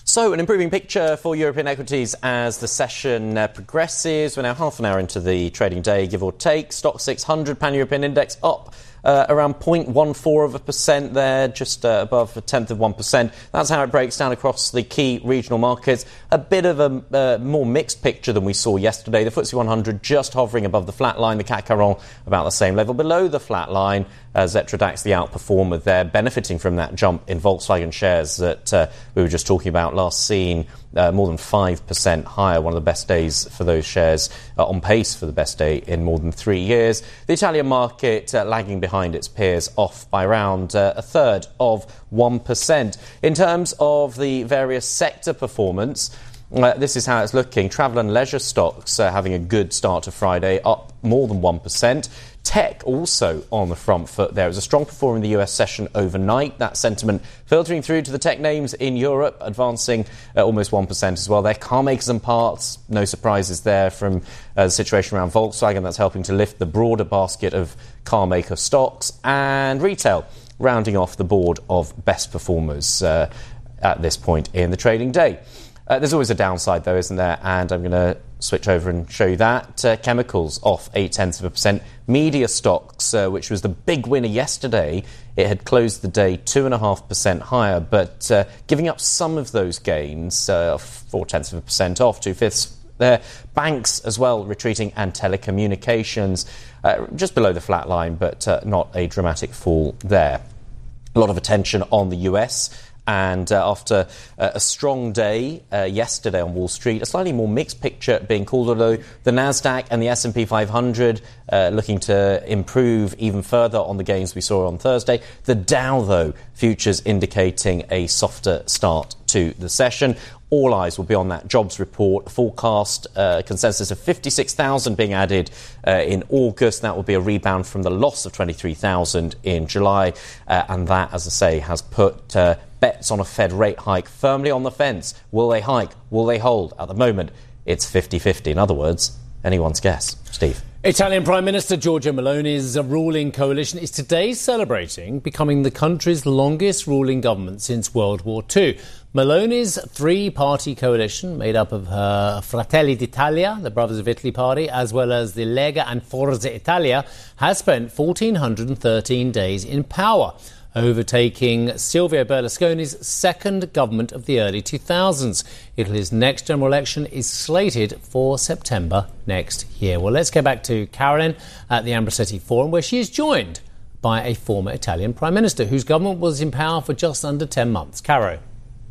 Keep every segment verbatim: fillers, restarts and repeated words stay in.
So, an improving picture for European equities as the session uh, progresses. We're now half an hour into the trading day, give or take. Stock six hundred, Pan-European Index up uh, around zero point one four of a percent there, just uh, above a tenth of one percent. That's how it breaks down across the key regional markets. A bit of a uh, more mixed picture than we saw yesterday. The F T S E one hundred just hovering above the flat line. The C A C Caron about the same level below the flat line. Uh, Xetra DAX, the outperformer there, benefiting from that jump in Volkswagen shares that uh, we were just talking about, last seen uh, more than five percent higher, one of the best days for those shares, uh, on pace for the best day in more than three years. The Italian market uh, lagging behind its peers, off by around uh, a third of one percent. In terms of the various sector performance, Uh, this is how it's looking. Travel and leisure stocks uh, having a good start to Friday, up more than one percent. Tech also on the front foot there. It was a strong performer in the U S session overnight. That sentiment filtering through to the tech names in Europe, advancing uh, almost one percent as well. They're car makers and parts. No surprises there from uh, the situation around Volkswagen. That's helping to lift the broader basket of car maker stocks. And retail rounding off the board of best performers uh, at this point in the trading day. Uh, there's always a downside, though, isn't there? And I'm going to switch over and show you that. Uh, chemicals off eight tenths of a percent. Media stocks, uh, which was the big winner yesterday, it had closed the day two and a half percent higher, but uh, giving up some of those gains, uh, four tenths of a percent off, two fifths there. Banks as well retreating, and telecommunications uh, just below the flat line, but uh, not a dramatic fall there. A lot of attention on the U S. And uh, after uh, a strong day uh, yesterday on Wall Street, a slightly more mixed picture being called, although the Nasdaq and the S and P five hundred uh, looking to improve even further on the gains we saw on Thursday. The Dow, though, futures indicating a softer start to the session. All eyes will be on that jobs report. Forecast uh, consensus of fifty-six thousand being added uh, in August. That will be a rebound from the loss of twenty-three thousand in July. Uh, and that, as I say, has put uh, bets on a Fed rate hike firmly on the fence. Will they hike? Will they hold? At the moment, it's fifty-fifty. In other words, anyone's guess. Steve. Italian Prime Minister Giorgia Meloni's ruling coalition is today celebrating becoming the country's longest ruling government since World War Two. Meloni's three-party coalition, made up of her Fratelli d'Italia, the Brothers of Italy party, as well as the Lega and Forza Italia, has spent one thousand four hundred thirteen days in power, overtaking Silvio Berlusconi's second government of the early two thousands. Italy's next general election is slated for September next year. Well, let's go back to Carolyn at the Ambrosetti Forum, where she is joined by a former Italian Prime Minister whose government was in power for just under ten months. Caro.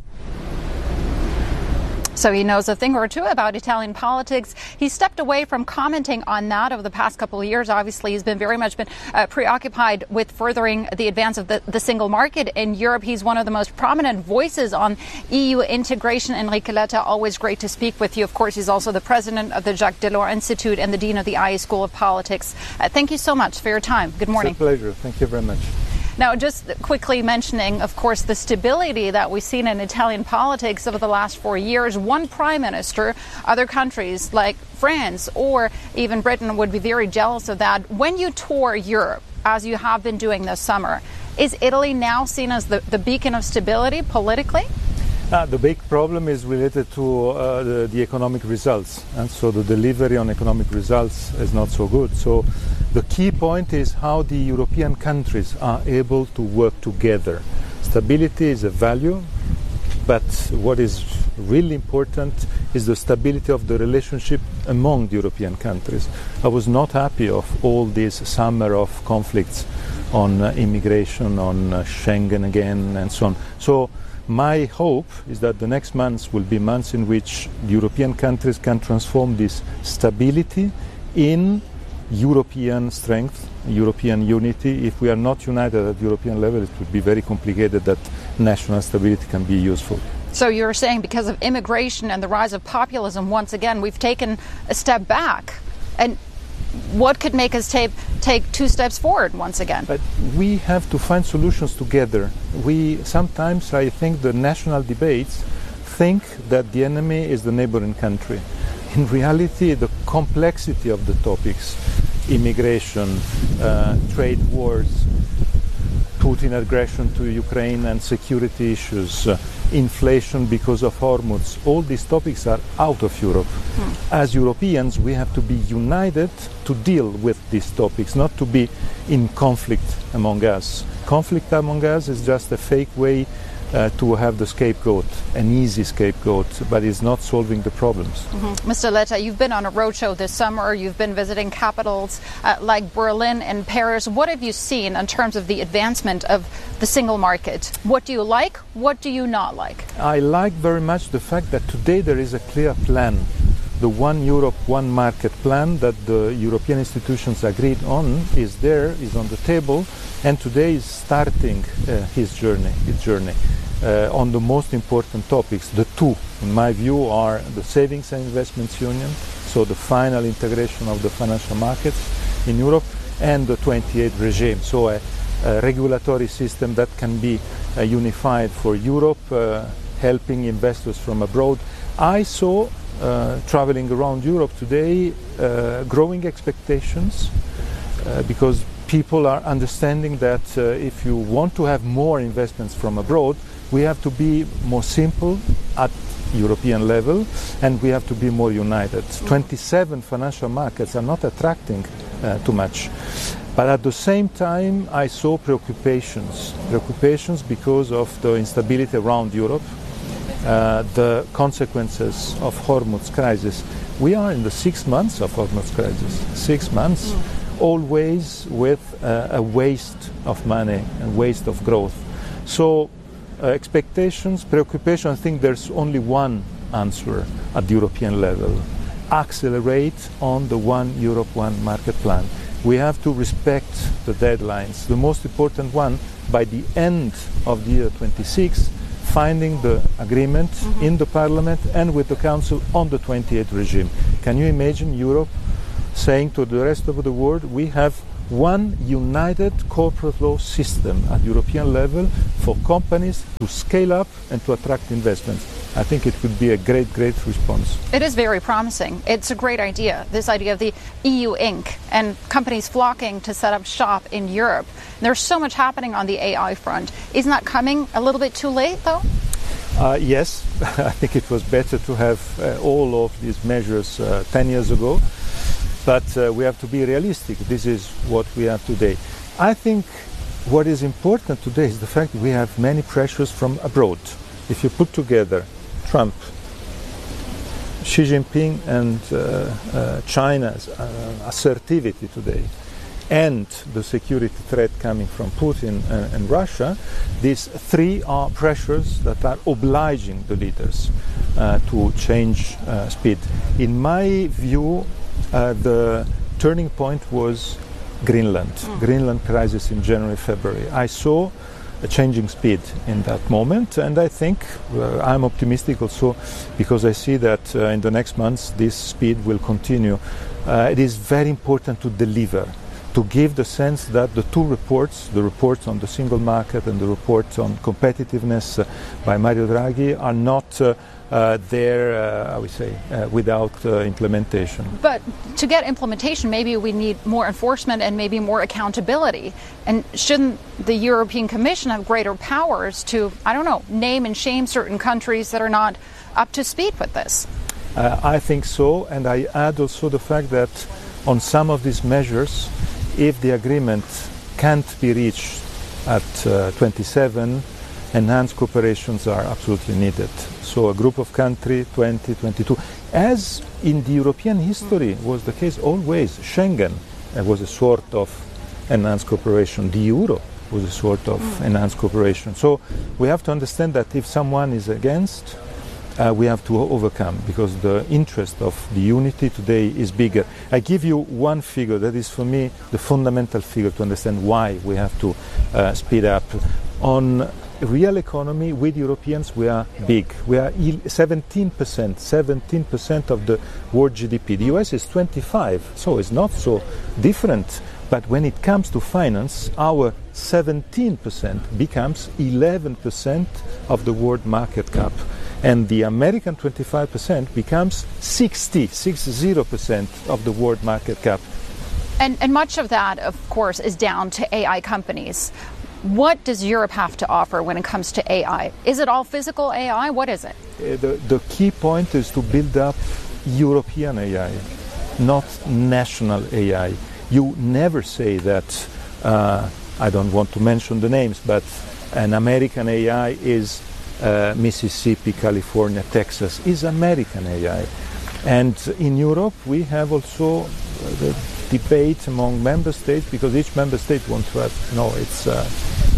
So he knows a thing or two about Italian politics. He stepped away from commenting on that over the past couple of years. Obviously, he's been very much been uh, preoccupied with furthering the advance of the, the single market in Europe. He's one of the most prominent voices on E U integration. Enrique Letta, always great to speak with you. Of course, he's also the president of the Jacques Delors Institute and the dean of the I E School of Politics. Uh, thank you so much for your time. Good morning. It's a pleasure. Thank you very much. Now, just quickly mentioning, of course, the stability that we've seen in Italian politics over the last four years. One prime minister, other countries like France or even Britain would be very jealous of that. When you tour Europe, as you have been doing this summer, is Italy now seen as the, the beacon of stability politically? Uh, the big problem is related to uh, the, the economic results, and so the delivery on economic results is not so good. So the key point is how the European countries are able to work together. Stability is a value, but what is really important is the stability of the relationship among the European countries. I was not happy of all this summer of conflicts on uh, immigration, on uh, Schengen again, and so on. So my hope is that the next months will be months in which European countries can transform this stability in European strength, European unity. If we are not united at European level, it would be very complicated that national stability can be useful. So you're saying because of immigration and the rise of populism, once again, we've taken a step back. And what could make us take, take two steps forward once again? But we have to find solutions together. We sometimes, I think, the national debates think that the enemy is the neighboring country. In reality, the complexity of the topics, immigration, uh, trade wars, Putin aggression to Ukraine and security issues, uh, inflation because of Hormuz. All these topics are out of Europe. Hmm. As Europeans, we have to be united to deal with these topics, not to be in conflict among us. Conflict among us is just a fake way uh, to have the scapegoat, an easy scapegoat, but it's not solving the problems. Mm-hmm. Mister Letta, you've been on a roadshow this summer. You've been visiting capitals uh, like Berlin and Paris. What have you seen in terms of the advancement of the single market? What do you like? What do you not like? I like very much the fact that today there is a clear plan. The One Europe, One Market plan that the European institutions agreed on is there, is on the table, and today is starting uh, his journey, his journey uh, on the most important topics. The two, in my view, are the Savings and Investments Union, so the final integration of the financial markets in Europe, and the twenty-eight regime, so a, a regulatory system that can be uh, unified for Europe, uh, helping investors from abroad. I saw Uh, traveling around Europe today, uh, growing expectations uh, because people are understanding that uh, if you want to have more investments from abroad, we have to be more simple at European level and we have to be more united. twenty-seven financial markets are not attracting uh, too much. But at the same time, I saw preoccupations, preoccupations because of the instability around Europe. Uh, the consequences of Hormuz crisis. We are in the six months of Hormuz crisis. Six months, mm. always with uh, a waste of money and waste of growth. So uh, expectations, preoccupation, I think there's only one answer at the European level. Accelerate on the One Europe, One Market plan. We have to respect the deadlines. The most important one, by the end of the year twenty-six, finding the agreement mm-hmm. in the Parliament and with the Council on the twenty-eight regime. Can you imagine Europe saying to the rest of the world, we have one united corporate law system at European level for companies to scale up and to attract investments? I think it would be a great, great response. It is very promising. It's a great idea, this idea of the E U Incorporated and companies flocking to set up shop in Europe. There's so much happening on the A I front. Isn't that coming a little bit too late, though? Uh, yes, I think it was better to have uh, all of these measures uh, ten years ago. But uh, we have to be realistic. This is what we have today. I think what is important today is the fact that we have many pressures from abroad. If you put together Trump, Xi Jinping and uh, uh, China's uh, assertivity today and the security threat coming from Putin and, and Russia, these three are pressures that are obliging the leaders uh, to change uh, speed. In my view, uh, the turning point was Greenland, mm. Greenland crisis in January, February. I saw a changing speed in that moment, and I think uh, I'm optimistic also because I see that uh, in the next months this speed will continue. Uh, it is very important to deliver, to give the sense that the two reports, the report on the single market and the report on competitiveness uh, by Mario Draghi, are not uh, uh, there, uh, I would say, uh, without uh, implementation. But to get implementation, maybe we need more enforcement and maybe more accountability. And shouldn't the European Commission have greater powers to, I don't know, name and shame certain countries that are not up to speed with this? Uh, I think so, and I add also the fact that on some of these measures, if the agreement can't be reached at uh, twenty-seven, enhanced cooperations are absolutely needed. So a group of countries, twenty, twenty-two, as in the European history was the case always. Schengen uh, was a sort of enhanced cooperation. The euro was a sort of enhanced cooperation. So we have to understand that if someone is against, Uh, we have to overcome, because the interest of the unity today is bigger. I give you one figure that is for me the fundamental figure to understand why we have to uh, speed up. On real economy, with Europeans, we are big. We are seventeen percent, seventeen percent of the world G D P. The U S is twenty-five, so it's not so different. But when it comes to finance, our seventeen percent becomes eleven percent of the world market cap. And the American twenty-five percent becomes sixty, sixty percent of the world market cap. And, and much of that, of course, is down to A I companies. What does Europe have to offer when it comes to A I? Is it all physical A I? What is it? Uh, the, the key point is to build up European A I, not national A I. You never say that, uh, I don't want to mention the names, but an American A I is uh, Mississippi, California, Texas, is American A I. And in Europe we have also uh, the debate among member states, because each member state wants to have, no, it's uh,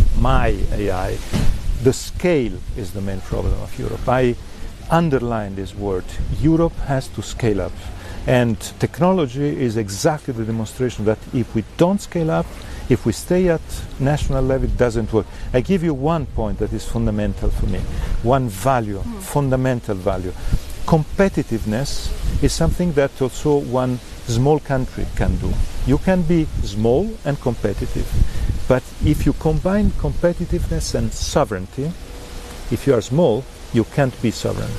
my A I. The scale is the main problem of Europe. I underline this word. Europe has to scale up. And technology is exactly the demonstration that if we don't scale up, if we stay at national level, it doesn't work. I give you one point that is fundamental for me, one value, mm. fundamental value. Competitiveness is something that also one small country can do. You can be small and competitive, but if you combine competitiveness and sovereignty, if you are small, you can't be sovereign.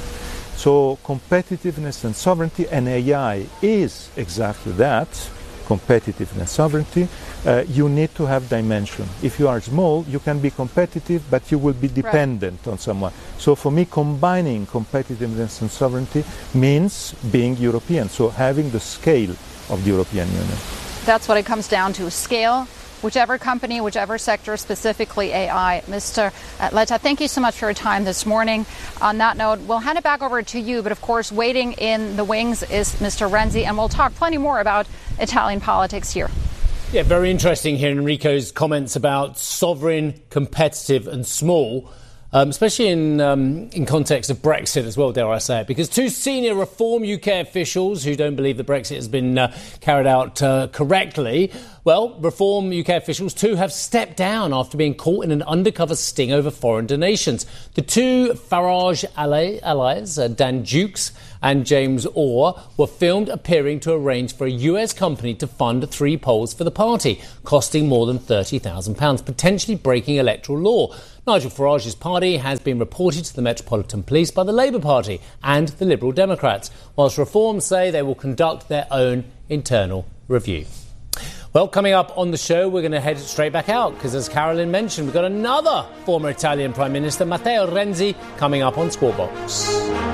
So competitiveness and sovereignty, and A I is exactly that, competitiveness, sovereignty. Uh, you need to have dimension. If you are small, you can be competitive, but you will be dependent right. on someone. So for me, combining competitiveness and sovereignty means being European, so having the scale of the European Union. That's what it comes down to, scale. Whichever company, whichever sector, specifically A I. Mister Letta, thank you so much for your time this morning. On that note, we'll hand it back over to you. But of course, waiting in the wings is Mister Renzi, and we'll talk plenty more about Italian politics here. Yeah, very interesting here, Enrico's comments about sovereign, competitive and small, um, especially in um, in context of Brexit as well, dare I say it, because two senior Reform U K officials who don't believe that Brexit has been uh, carried out uh, correctly, well, Reform U K officials too have stepped down after being caught in an undercover sting over foreign donations. The two Farage allies, uh, Dan Dukes and James Orr, were filmed appearing to arrange for a U S company to fund three polls for the party, costing more than thirty thousand pounds, potentially breaking electoral law. Nigel Farage's party has been reported to the Metropolitan Police by the Labour Party and the Liberal Democrats, whilst Reform say they will conduct their own internal review. Well, coming up on the show, we're going to head straight back out because, as Carolyn mentioned, we've got another former Italian Prime Minister, Matteo Renzi, coming up on Squawk Box.